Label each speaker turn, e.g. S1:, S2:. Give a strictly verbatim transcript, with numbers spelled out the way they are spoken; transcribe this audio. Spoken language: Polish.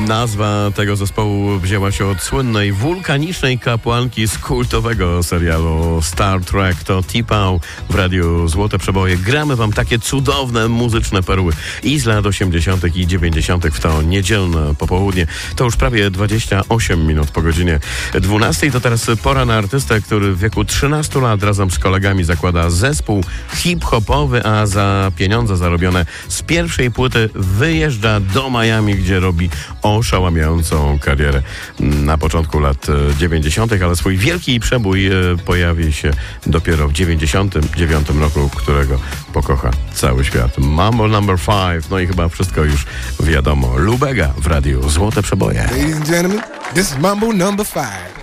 S1: Nazwa tego zespołu wzięła się od słynnej wulkanicznej kapłanki z kultowego serialu Star Trek. To T-Pow w Radiu Złote Przeboje. Gramy wam takie cudowne muzyczne perły i z lat osiemdziesiątych i dziewięćdziesiątych w to niedzielne popołudnie. To już prawie dwadzieścia osiem minut po godzinie dwunastej. To teraz pora na artystę, który w wieku trzynastu lat razem z kolegami zakłada zespół hip-hopowy, a za pieniądze zarobione z pierwszej płyty wyjeżdża do Miami, gdzie robi oszałamiającą karierę na początku lat dziewięćdziesiątych, ale swój wielki przebój pojawi się dopiero w dziewięćdziesiątym dziewiątym roku, którego pokocha cały świat. Mambo number five, no i chyba wszystko już wiadomo. Lubega w Radiu Złote Przeboje.
S2: Ladies and gentlemen, this is Mambo number five.